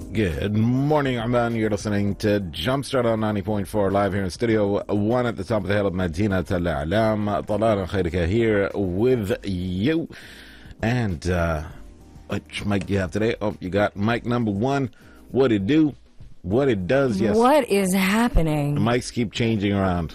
Good morning, Amman. You're listening to Jumpstart on 90.4 live here in Studio 1 at the top of the hill of Medina Al A'lam. Talal Khairika here with you. And which mic do you have today? Oh, you got mic number 1. What it do? What it does? Yes. What is happening? The mics keep changing around.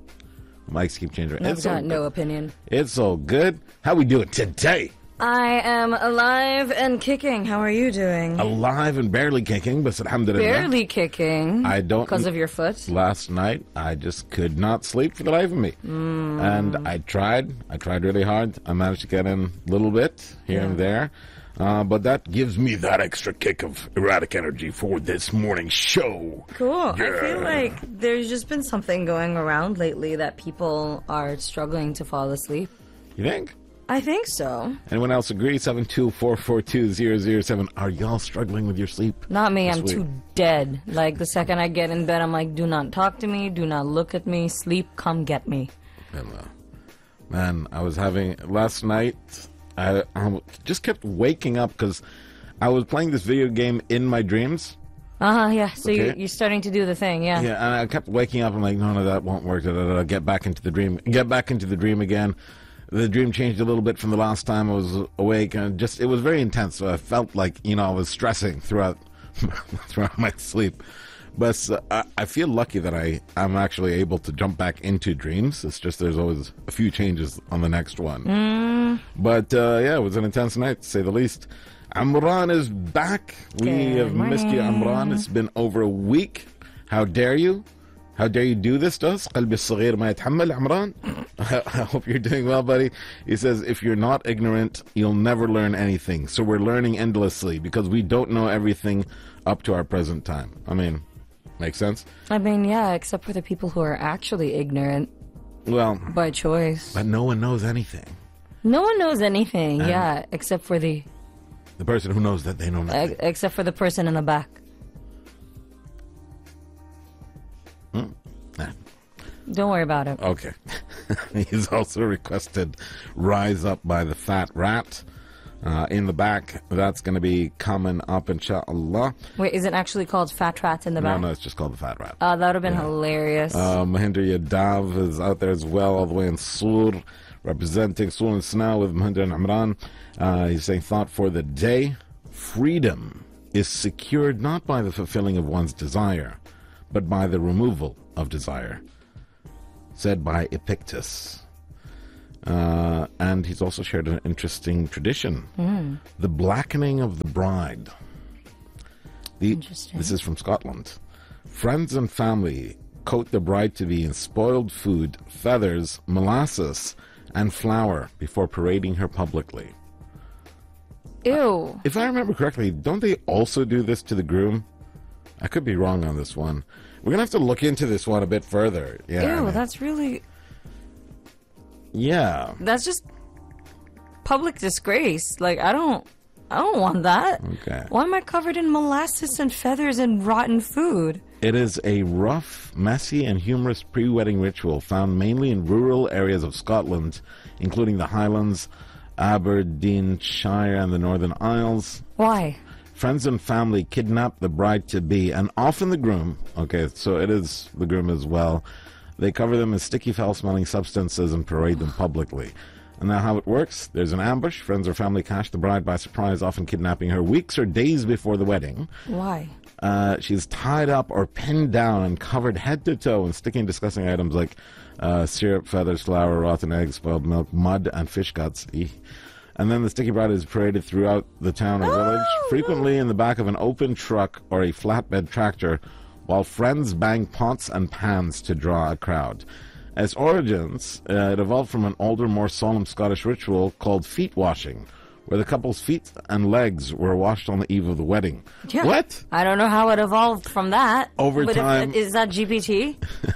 I've got no opinion. It's all good. How we doing today? I am alive and kicking. How are you doing? Alive and barely kicking, but alhamdulillah. Barely kicking? I don't. Because of your foot? Last night, I just could not sleep for the life of me. And I tried really hard. I managed to get in a little bit here and there. But that gives me that extra kick of erratic energy for this morning's show. Cool. Yeah. I feel like there's just been something going around lately that people are struggling to fall asleep. You think? I think so. Anyone else agree? 72442-007. Are y'all struggling with your sleep? Not me. I'm too dead. Like, the second I get in bed, I'm like, do not talk to me. Do not look at me. Sleep, come get me. Man, I was having... Last night, I just kept waking up because I was playing this video game in my dreams. Yeah. So Okay. you're starting to do the thing, yeah. Yeah, and I kept waking up. I'm like, no, that won't work. Get back into the dream. Get back into the dream again. The dream changed a little bit from the last time I was awake, and it was very intense. So I felt like, I was stressing throughout my sleep. But I feel lucky that I'm actually able to jump back into dreams. It's just there's always a few changes on the next one. But it was an intense night, to say the least. Amran is back. We have missed you, Amran. It's been over a week. How dare you? How dare you do this to us? قلبي الصغير ما يتحمل, Amran. I hope you're doing well, buddy. He says, if you're not ignorant, you'll never learn anything. So we're learning endlessly because we don't know everything up to our present time. I mean, makes sense? I mean, yeah, except for the people who are actually ignorant. Well, by choice. But no one knows anything. No one knows anything, yeah, except for the person who knows that they know nothing. Except for the person in the back. Don't worry about it. Okay. He's also requested Rise Up by the Fat Rat. In the back, that's going to be coming up, inshaAllah. Wait, is it actually called Fat Rat in the back? No, it's just called the Fat Rat. That would have been hilarious. Mahinder Yadav is out there as well, all the way in Sur, representing Sur and Sna with Mahinder and Imran. He's saying, thought for the day, freedom is secured not by the fulfilling of one's desire, but by the removal of desire. Said by Epictetus. And he's also shared an interesting tradition. The blackening of the bride. This is from Scotland. Friends and family coat the bride-to-be in spoiled food, feathers, molasses, and flour before parading her publicly. Ew. If I remember correctly, don't they also do this to the groom? I could be wrong on this one. We're going to have to look into this one a bit further. Yeah, Ew, that's really... Yeah. That's just public disgrace. Like, I don't want that. Okay. Why am I covered in molasses and feathers and rotten food? It is a rough, messy, and humorous pre-wedding ritual found mainly in rural areas of Scotland, including the Highlands, Aberdeenshire, and the Northern Isles. Why? Friends and family kidnap the bride-to-be, and often the groom. Okay, so it is the groom as well. They cover them in sticky, foul-smelling substances and parade them publicly. And now how it works, there's an ambush. Friends or family catch the bride by surprise, often kidnapping her weeks or days before the wedding. Why? She's tied up or pinned down and covered head to toe in sticky and disgusting items like syrup, feathers, flour, rotten eggs, spoiled milk, mud, and fish guts. And then the sticky bride is paraded throughout the town or village, frequently in the back of an open truck or a flatbed tractor, while friends bang pots and pans to draw a crowd. Its origins, it evolved from an older, more solemn Scottish ritual called feet washing, where the couple's feet and legs were washed on the eve of the wedding. Yeah. What? I don't know how it evolved from that. Over time... Is that GPT?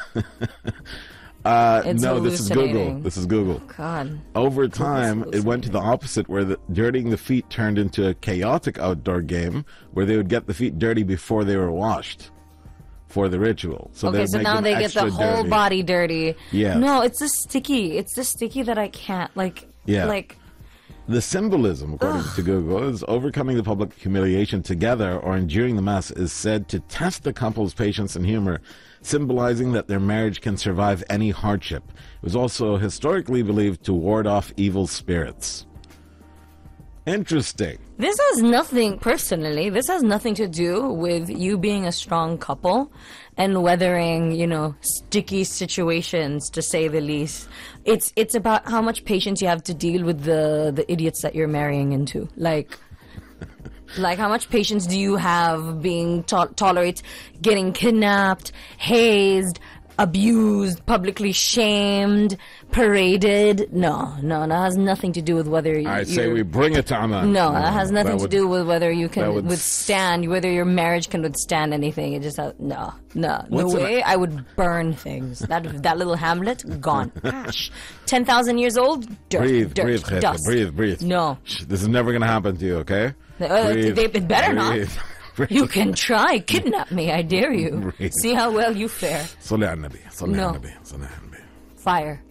No, this is Google. This is Google. Oh, God. Over time, it went to the opposite, where dirtying the feet turned into a chaotic outdoor game, where they would get the feet dirty before they were washed for the ritual. So okay, so now they get the whole body dirty. Yeah. No, it's the sticky. It's the sticky that I can't, like... Yeah. Like, The symbolism, according to Google, is overcoming the public humiliation together or enduring the mess is said to test the couple's patience and humor, symbolizing that their marriage can survive any hardship. It was also historically believed to ward off evil spirits. Interesting. This has nothing, personally, this has nothing to do with you being a strong couple and weathering, sticky situations, to say the least. It's about how much patience you have to deal with the idiots that you're marrying into. Like how much patience do you have being tolerate getting kidnapped, hazed, abused, publicly shamed, paraded? No, that has nothing to do with whether I say we bring it on. No, that has nothing to do with whether you can withstand, whether your marriage can withstand anything. It just has, no way. I would burn things. That little hamlet, gone. Ash. 10,000 years old, dirt, dust. Breathe. No. This is never going to happen to you, okay? It better not. You can try. Kidnap me, I dare you. Breathe. See how well you fare. Salli ala nabi. No. Fire.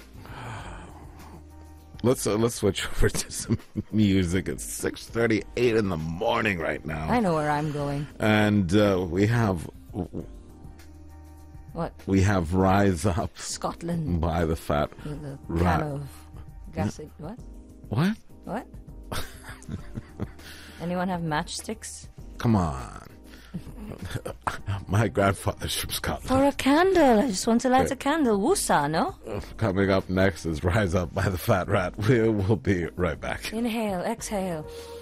Let's switch over to some music. It's 6:38 in the morning right now. I know where I'm going. And we have... What? We have Rise Up. Scotland. By the Fat The Rat. can of gas. What? What? What? Anyone have matchsticks? Come on. My grandfather's from Scotland. For a candle. I just want to light a candle. Woosa, no? Coming up next is Rise Up by the Fat Rat. We will be right back. Inhale, exhale.